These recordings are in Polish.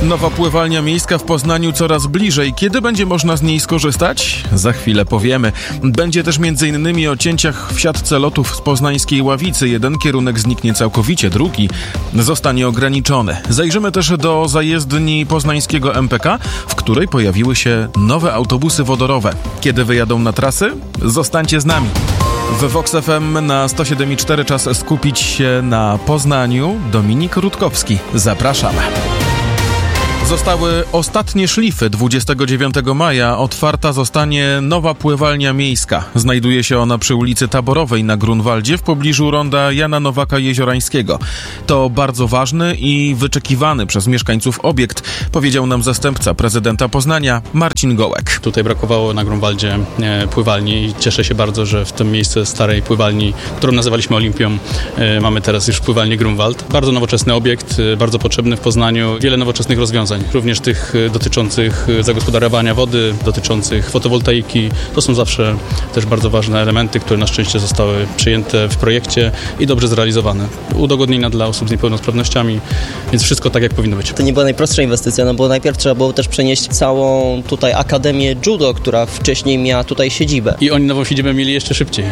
Nowa pływalnia miejska w Poznaniu coraz bliżej. Kiedy będzie można z niej skorzystać? Za chwilę powiemy. Będzie też m.in. o cięciach w siatce lotów z poznańskiej Ławicy. Jeden kierunek zniknie całkowicie, drugi zostanie ograniczony. Zajrzymy też do zajezdni poznańskiego MPK, w której pojawiły się nowe autobusy wodorowe. Kiedy wyjadą na trasy? Zostańcie z nami. W Vox FM na 107,4 czas skupić się na Poznaniu. Dominik Rutkowski. Zapraszamy. Zostały ostatnie szlify. 29 maja otwarta zostanie nowa pływalnia miejska. Znajduje się ona przy ulicy Taborowej na Grunwaldzie w pobliżu ronda Jana Nowaka-Jeziorańskiego. To bardzo ważny i wyczekiwany przez mieszkańców obiekt, powiedział nam zastępca prezydenta Poznania Marcin Gołek. Tutaj brakowało na Grunwaldzie pływalni i cieszę się bardzo, że w tym miejscu starej pływalni, którą nazywaliśmy Olimpią, mamy teraz już pływalnię Grunwald. Bardzo nowoczesny obiekt, bardzo potrzebny w Poznaniu. Wiele nowoczesnych rozwiązań. Również tych dotyczących zagospodarowania wody, dotyczących fotowoltaiki. To są zawsze też bardzo ważne elementy, które na szczęście zostały przyjęte w projekcie i dobrze zrealizowane. Udogodnienia dla osób z niepełnosprawnościami, więc wszystko tak, jak powinno być. To nie była najprostsza inwestycja, no bo najpierw trzeba było też przenieść całą tutaj Akademię Judo, która wcześniej miała tutaj siedzibę. I oni nową siedzibę mieli jeszcze szybciej.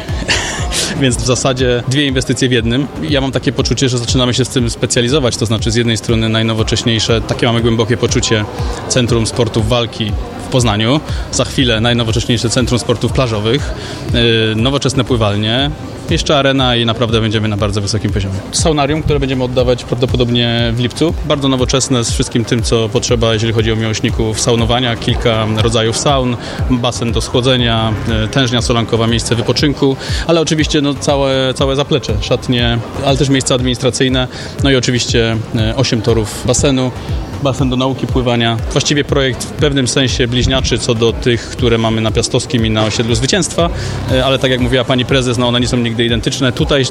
Więc w zasadzie dwie inwestycje w jednym. Ja mam takie poczucie, że zaczynamy się z tym specjalizować, to znaczy z jednej strony najnowocześniejsze, takie mamy głębokie poczucie Centrum Sportów Walki w Poznaniu, za chwilę najnowocześniejsze Centrum Sportów Plażowych, nowoczesne pływalnie, jeszcze arena i naprawdę będziemy na bardzo wysokim poziomie. Saunarium, które będziemy oddawać prawdopodobnie w lipcu. Bardzo nowoczesne z wszystkim tym, co potrzeba, jeżeli chodzi o miłośników saunowania. Kilka rodzajów saun, basen do schłodzenia, tężnia solankowa, miejsce wypoczynku, ale oczywiście całe zaplecze, szatnie, ale też miejsca administracyjne. No i oczywiście 8 torów basenu. Basen do nauki pływania. Właściwie projekt w pewnym sensie bliźniaczy co do tych, które mamy na Piastowskim i na osiedlu Zwycięstwa, ale tak jak mówiła pani prezes, one nie są nigdy identyczne. Tutaj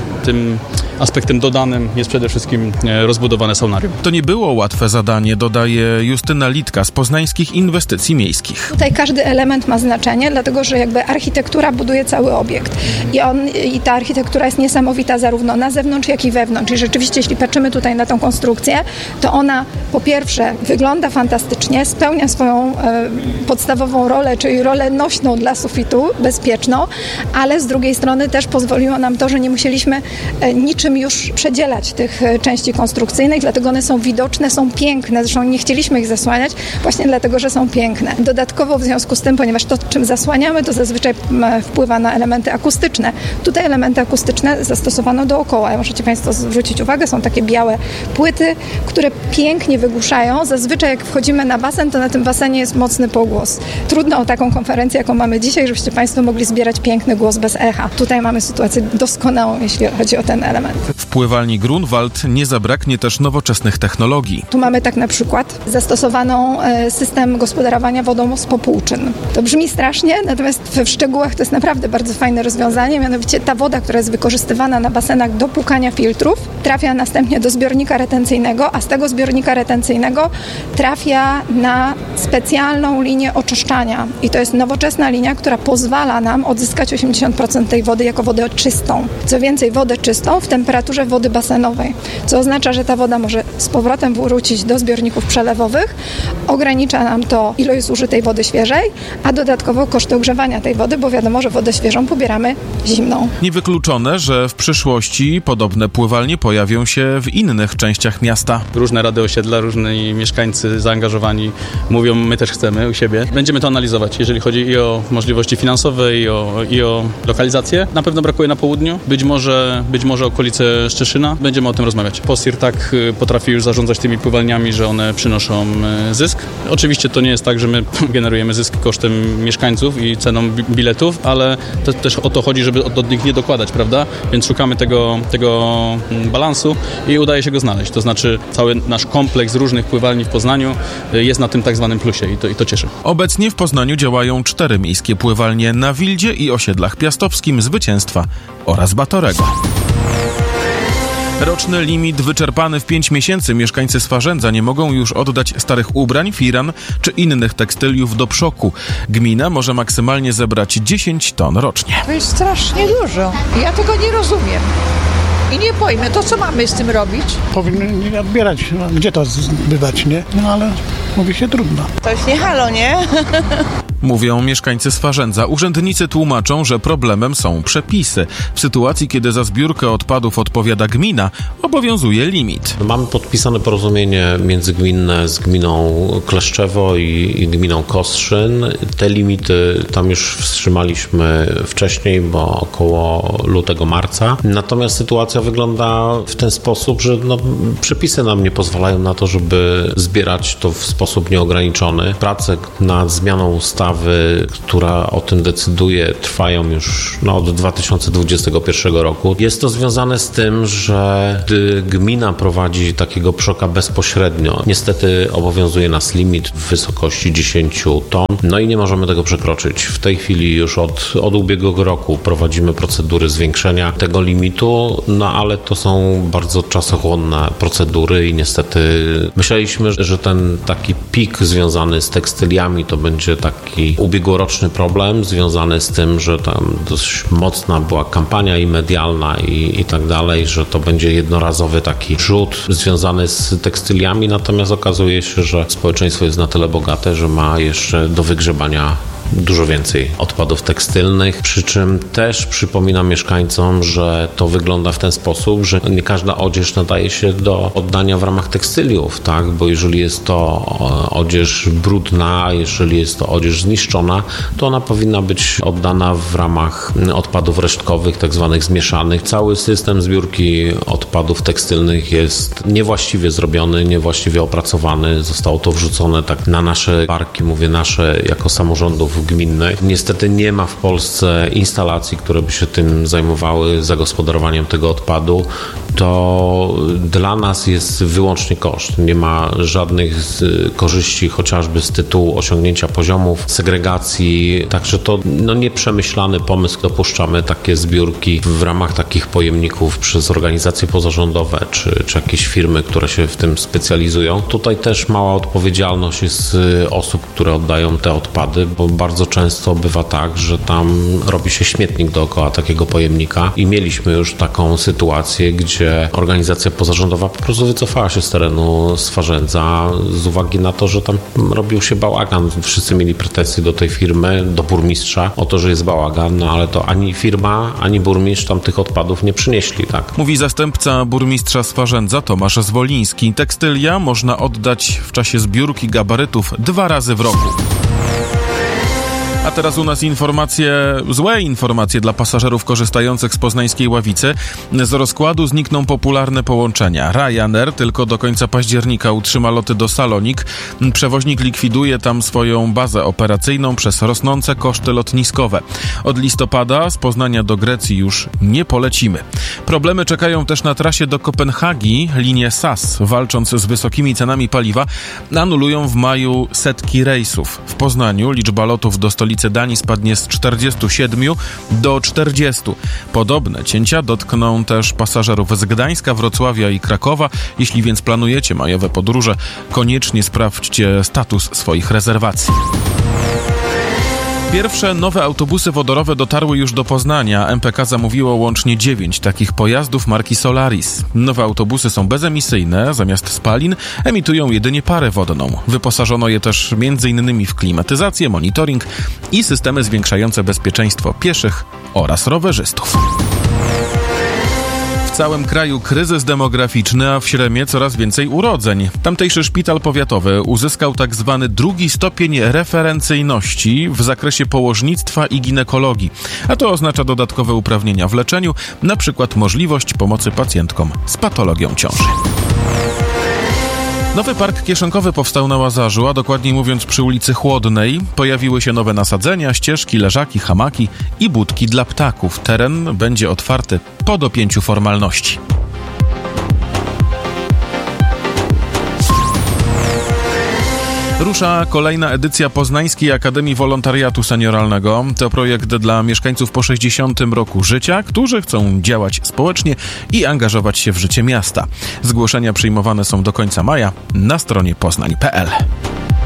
tym aspektem dodanym jest przede wszystkim rozbudowane saunarium. To nie było łatwe zadanie, dodaje Justyna Litka z Poznańskich Inwestycji Miejskich. Tutaj każdy element ma znaczenie, dlatego że jakby architektura buduje cały obiekt. I ta architektura jest niesamowita zarówno na zewnątrz, jak i wewnątrz. I rzeczywiście, jeśli patrzymy tutaj na tą konstrukcję, to ona po pierwsze wygląda fantastycznie, spełnia swoją podstawową rolę, czyli rolę nośną dla sufitu, bezpieczną, ale z drugiej strony też pozwoliło nam to, że nie musieliśmy niczym już przedzielać tych części konstrukcyjnych, dlatego one są widoczne, są piękne, zresztą nie chcieliśmy ich zasłaniać właśnie dlatego, że są piękne. Dodatkowo w związku z tym, ponieważ to, czym zasłaniamy, to zazwyczaj wpływa na elementy akustyczne. Tutaj elementy akustyczne zastosowano dookoła. Możecie Państwo zwrócić uwagę, są takie białe płyty, które pięknie wygłuszają. Zazwyczaj jak wchodzimy na basen, to na tym basenie jest mocny pogłos. Trudno o taką konferencję, jaką mamy dzisiaj, żebyście Państwo mogli zbierać piękny głos bez echa. Tutaj mamy sytuację doskonałą, jeśli chodzi o ten element. W pływalni Grunwald nie zabraknie też nowoczesnych technologii. Tu mamy tak na przykład zastosowaną system gospodarowania wodą z popłuczyn. To brzmi strasznie, natomiast w szczegółach to jest naprawdę bardzo fajne rozwiązanie. Mianowicie ta woda, która jest wykorzystywana na basenach do płukania filtrów, trafia następnie do zbiornika retencyjnego, a z tego zbiornika retencyjnego trafia na specjalną linię oczyszczania. I to jest nowoczesna linia, która pozwala nam odzyskać 80% tej wody jako wodę czystą. Co więcej, wodę czystą w temperaturze wody basenowej, co oznacza, że ta woda może z powrotem wrócić do zbiorników przelewowych. Ogranicza nam to ilość zużytej wody świeżej, a dodatkowo koszty ogrzewania tej wody, bo wiadomo, że wodę świeżą pobieramy zimną. Niewykluczone, że w przyszłości podobne pływalnie pojawią się w innych częściach miasta. Różne rady osiedla, różni mieszkańcy zaangażowani mówią, my też chcemy u siebie. Będziemy to analizować, jeżeli chodzi i o możliwości finansowe, i o lokalizację. Na pewno brakuje na południu, być może okolice Szczeszyna. Będziemy o tym rozmawiać. POSIR tak potrafi już zarządzać tymi pływalniami, że one przynoszą zysk. Oczywiście to nie jest tak, że my generujemy zysk kosztem mieszkańców i ceną biletów, ale to też o to chodzi, żeby od nich nie dokładać, prawda? Więc szukamy tego balansu i udaje się go znaleźć. To znaczy cały nasz kompleks różnych pływalni w Poznaniu jest na tym tak zwanym plusie i to cieszy. Obecnie w Poznaniu działają 4 miejskie pływalnie na Wildzie i osiedlach Piastowskim, Zwycięstwa oraz Batorego. Roczny limit wyczerpany w 5 miesięcy. Mieszkańcy Swarzędza nie mogą już oddać starych ubrań, firan czy innych tekstyliów do przoku. Gmina może maksymalnie zebrać 10 ton rocznie. To jest strasznie dużo. Ja tego nie rozumiem. I nie pojmę, to co mamy z tym robić? Powinni nie odbierać, gdzie to zbywać, nie? No ale mówi się trudno. To jest nie halo, nie? Mówią mieszkańcy Swarzędza. Urzędnicy tłumaczą, że problemem są przepisy. W sytuacji, kiedy za zbiórkę odpadów odpowiada gmina, obowiązuje limit. Mamy podpisane porozumienie międzygminne z gminą Kleszczewo i gminą Kostrzyn. Te limity tam już wstrzymaliśmy wcześniej, bo około lutego, marca. Natomiast sytuacja wygląda w ten sposób, że przepisy nam nie pozwalają na to, żeby zbierać to w sposób nieograniczony. Prace nad zmianą ustawy, która o tym decyduje, trwają już od 2021 roku. Jest to związane z tym, że gdy gmina prowadzi takiego przoka bezpośrednio, niestety obowiązuje nas limit w wysokości 10 ton, i nie możemy tego przekroczyć. W tej chwili już od ubiegłego roku prowadzimy procedury zwiększenia tego limitu, ale to są bardzo czasochłonne procedury i niestety myśleliśmy, że ten taki pik związany z tekstyliami to będzie taki ubiegłoroczny problem związany z tym, że tam dość mocna była kampania i medialna i tak dalej, że to będzie jednorazowy taki rzut związany z tekstyliami, natomiast okazuje się, że społeczeństwo jest na tyle bogate, że ma jeszcze do wygrzebania dużo więcej odpadów tekstylnych, przy czym też przypominam mieszkańcom, że to wygląda w ten sposób, że nie każda odzież nadaje się do oddania w ramach tekstyliów, tak? Bo jeżeli jest to odzież brudna, jeżeli jest to odzież zniszczona, to ona powinna być oddana w ramach odpadów resztkowych, tak zwanych zmieszanych. Cały system zbiórki odpadów tekstylnych jest niewłaściwie zrobiony, niewłaściwie opracowany. Zostało to wrzucone tak na nasze barki, mówię nasze jako samorządów gminnych. Niestety nie ma w Polsce instalacji, które by się tym zajmowały, zagospodarowaniem tego odpadu. To dla nas jest wyłącznie koszt. Nie ma żadnych korzyści, chociażby z tytułu osiągnięcia poziomów segregacji. Także to nieprzemyślany pomysł, dopuszczamy takie zbiórki w ramach takich pojemników przez organizacje pozarządowe czy jakieś firmy, które się w tym specjalizują. Tutaj też mała odpowiedzialność jest osób, które oddają te odpady, bo bardzo często bywa tak, że tam robi się śmietnik dookoła takiego pojemnika i mieliśmy już taką sytuację, gdzie organizacja pozarządowa po prostu wycofała się z terenu Swarzędza z uwagi na to, że tam robił się bałagan. Wszyscy mieli pretensje do tej firmy, do burmistrza o to, że jest bałagan, ale to ani firma, ani burmistrz tam tych odpadów nie przynieśli, tak. Mówi zastępca burmistrza Swarzędza Tomasz Zwoliński. Tekstylia można oddać w czasie zbiórki gabarytów 2 razy w roku. A teraz u nas złe informacje dla pasażerów korzystających z poznańskiej Ławicy. Z rozkładu znikną popularne połączenia. Ryanair tylko do końca października utrzyma loty do Salonik. Przewoźnik likwiduje tam swoją bazę operacyjną przez rosnące koszty lotniskowe. Od listopada z Poznania do Grecji już nie polecimy. Problemy czekają też na trasie do Kopenhagi. Linie SAS, walcząc z wysokimi cenami paliwa, anulują w maju setki rejsów. W Poznaniu liczba lotów do stolicy Danii spadnie z 47 do 40. Podobne cięcia dotkną też pasażerów z Gdańska, Wrocławia i Krakowa. Jeśli więc planujecie majowe podróże, koniecznie sprawdźcie status swoich rezerwacji. Pierwsze nowe autobusy wodorowe dotarły już do Poznania. MPK zamówiło łącznie 9 takich pojazdów marki Solaris. Nowe autobusy są bezemisyjne, zamiast spalin emitują jedynie parę wodną. Wyposażono je też m.in. w klimatyzację, monitoring i systemy zwiększające bezpieczeństwo pieszych oraz rowerzystów. W całym kraju kryzys demograficzny, a w Śremie coraz więcej urodzeń. Tamtejszy szpital powiatowy uzyskał tak zwany 2. stopień referencyjności w zakresie położnictwa i ginekologii, a to oznacza dodatkowe uprawnienia w leczeniu, na przykład możliwość pomocy pacjentkom z patologią ciąży. Nowy park kieszonkowy powstał na Łazarzu, a dokładniej mówiąc przy ulicy Chłodnej. Pojawiły się nowe nasadzenia, ścieżki, leżaki, hamaki i budki dla ptaków. Teren będzie otwarty po dopięciu formalności. Rusza kolejna edycja Poznańskiej Akademii Wolontariatu Senioralnego. To projekt dla mieszkańców po 60 roku życia, którzy chcą działać społecznie i angażować się w życie miasta. Zgłoszenia przyjmowane są do końca maja na stronie poznań.pl.